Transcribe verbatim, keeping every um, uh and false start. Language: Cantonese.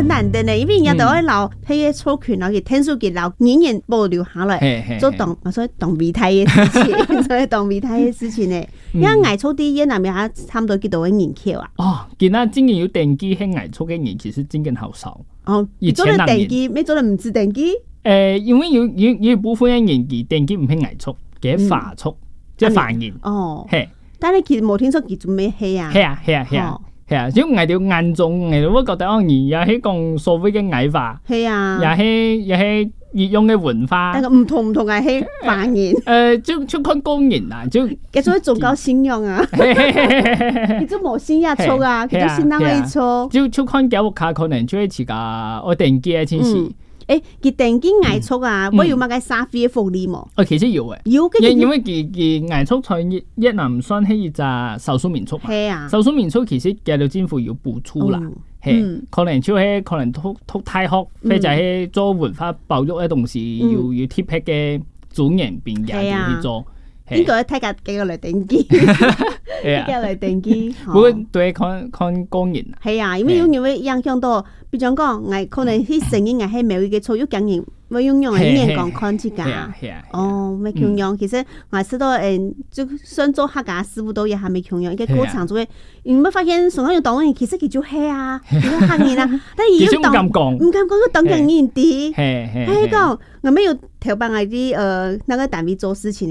很難得呢，因為人家都會留迄個草群，然後天數給留年年保留下來，做動我說動備胎嘅事情，所以動備胎嘅事情呢，因為藝術啲嘢嗱邊差唔多幾多嘅人口啊。 哦，見啊，今年有登記係藝術嘅人，其實真嘅好少。 哦，做咗登記，咩做咗唔知登記？ 誒，因為有有有部分嘅人佢登記唔係藝術，嘅法術，即係凡人。 哦，係。但係其實冇聽說佢做咩戲啊？ 係啊，係啊，係啊。係啊，只要藝條眼中，藝條我覺得哦，而又係講所謂嘅藝化， 係啊， 又係又係粵用嘅文化， 但係唔同唔同係係凡人。 誒，就就看個人啊，就佢做宗教信仰啊，佢做冇信仰錯啊，佢做信仰嘅錯。 就就看教育卡可能就係自家我定嘅先是。 誒，佢定啲藝術啊，我有乜嘅沙飛福利冇？ 哦，其實有誒， 有嘅。 因因為佢佢藝術在越越南唔算係一隻少數民族嘛， 係啊， 少數民族其實嘅到政府要補助啦，係可能就係可能讀讀大學，或者係做文化保育嘅同時，要要貼合嘅專業邊嘅要去做。 應該睇下幾個嚟登記，幾個嚟登記。 不過對看看個人。 係啊，因為有因為影響到，比如講，我可能啲成員係喺某一個錯有經驗，我用用係人講看自家。哦，咪強樣，其實我知道誒，就算做客家師傅都也係咪強樣，一個過程做嘅。你冇發現上海有當人其實佢就係啊，佢都客人啊，但係而家當唔敢講佢當緊人啲。係係係講我沒有調辦嗰啲誒那個單位做事情。